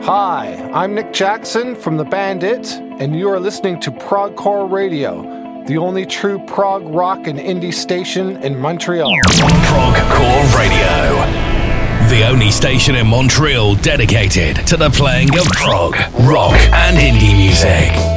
Hi, I'm Nick Jackson from the band It, and you are listening to Progcore Radio, the only true prog rock and indie station in Montreal. Progcore Radio, the only station in Montreal dedicated to the playing of prog, rock, and indie music.